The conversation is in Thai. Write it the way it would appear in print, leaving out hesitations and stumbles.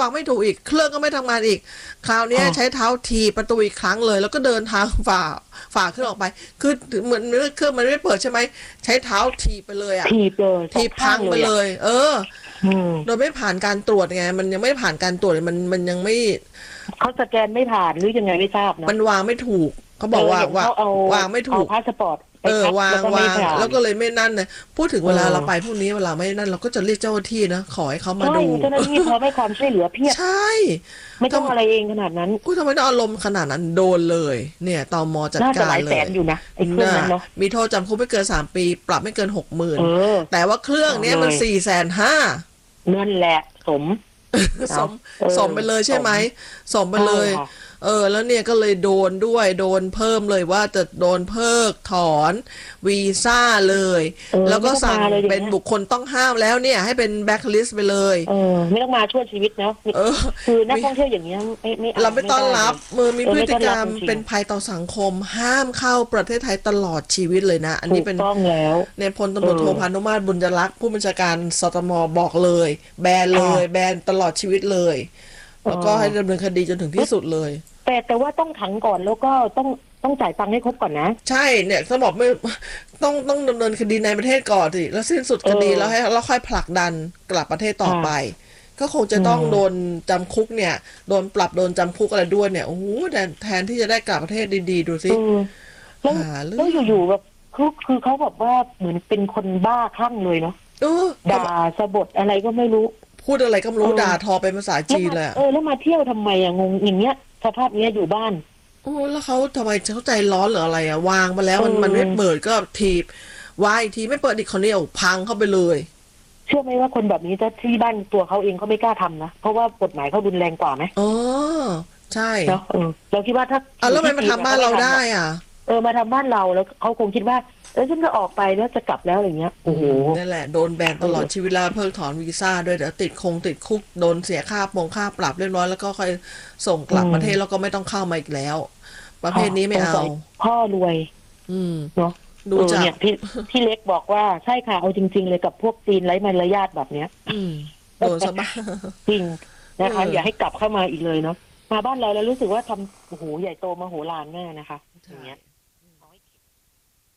วางไม่ถูกอีกเครื่องก็ไม่ทำงานอีกคราวนี้ใช้เท้าถีบประตูอีกครั้งเลยแล้วก็เดินทางฝ่าเครื่องออกไปคือเหมือนเครื่องมันไม่เปิดใช่ไหมใช้เท้าถีบไปเลยอ่ะถีบเลยถีบพังไปเลยโดยไม่ผ่านการตรวจไงมันยังไม่ผ่านการตรวจมันยังไม่เขาสแกนไม่ผ่านหรือยังไงไม่ทราบนะมันวางไม่ถูกเขาบอกว่าวางไม่ถูกพาสปอร์ตวางแล้วก็เลยไม่นั่นเลยพูดถึงเวลาเราไปพวกนี้เวลาไม่นั่นเราก็จะเรียกเจ้าหน้าที่นะขอให้เขามาดูเจ้าหน้าที่เขาให้ความช่วยเหลือเพียบใช่ไม่ต้องอะไรเองขนาดนั้นทำไมต้องอารมณ์ขนาดนั้นโดนเลยเนี่ยตม.จัดการเลยน่าจะหลายแสนอยู่นะไอ้เครื่องนั้นเนาะมีโทษจำคุกไม่เกิน3 ปีปรับไม่เกิน60,000แต่ว่าเครื่องเนี้ยมัน450,000 นั่นแหละสมไปเลยใช่ไหมสมไปเลยแล้วเนี่ยก็เลยโดนเพิ่มเลยว่าจะโดนเพิกถอนวีซ่าเลยแล้วก็สั่งเป็นบุคคลต้องห้ามแล้วเนี่ยให้เป็นแบ็คลิสต์ไปเลยไม่ต้องมาช่วยชีวิตเนาะคือนักท่องเที่ยวอย่างเงี้ยไม่เราไม่ต้อนรับมีพฤติกรรมเป็นภัยต่อสังคมห้ามเข้าประเทศไทยตลอดชีวิตเลยนะอันนี้เป็นต้องแล้วในพลตำรวจโทพานุมาตรบุญยรักษ์ผู้บัญชาการสตม.บอกเลยแบนเลยแบนตลอดชีวิตเลยแล้วก็ให้ดำเนินคดีจนถึงที่สุดเลยแต่ว่าต้องขังก่อนแล้วก็ต้องจ่ายตังค์ให้ครบก่อนนะใช่เนี่ยสมบอกไม่ต้องดำเนินคดีในประเทศก่อนสิแล้วสิ้นสุดคดีแล้วค่อยผลักดันกลับประเทศต่อไปก็คงจะต้องโดนจำคุกเนี่ยโดนปรับโดนจำคุกอะไรด้วยเนี่ยโอ้โหแทนที่จะได้กลับประเทศดีๆดูสิแล้วอยู่ๆแบบคือเขาแบบว่าเหมือนเป็นคนบ้าคลั่งเลยเนาะด่าสะบดอะไรก็ไม่รู้พูดอะไรก็ไม่รู้ด่าทอเป็นภาษาจีนเลยแล้วมาเที่ยวทำไมงงอย่างเงี้ยสภาพเนี้ยอยู่บ้านแล้วเขาทำไมเขาใจร้อนหรืออะไรวางมาแล้วมันไม่เปิดก็ถีบวางอีกทีไม่เปิดอีกคนนี้พังเข้าไปเลยเชื่อไหมว่าคนแบบนี้จะที่บ้านตัวเขาเองเขาไม่กล้าทำนะเพราะว่ากฎหมายเขารุนแรงกว่าไหมใช่เนาะเราคิดว่าถ้าแล้วทำไมมาทำบ้านเราได้มาทำบ้านเราแล้วเขาคงคิดว่าฉันก็ออกไปแล้วจะกลับแล้วอะไรเงี้ยโอ้โหนั่นแหละโดนแบนตลอดชีวิตแล้วเพิกถอนวีซ่าด้วยเดี๋ยวติดคุกโดนเสียค่าปรับเรียบร้อยแล้วก็ค่อยส่งกลับประเทศแล้วก็ไม่ต้องเข้ามาอีกแล้วประเภทนี้ไม่เอาพ่อรวยเนาะดูจากเนี่ยพี่เล็กบอกว่าใช่ค่ะเอาจริงๆเลยกับพวกจีนไร้มารยาทแบบเนี้ยโดนซะบ้างจริงนะคะอย่าให้กลับเข้ามาอีกเลยเนาะมาบ้านเราแล้วรู้สึกว่าทำโอ้โหใหญ่โตมโหฬารแม่นะคะอย่างเงี้ย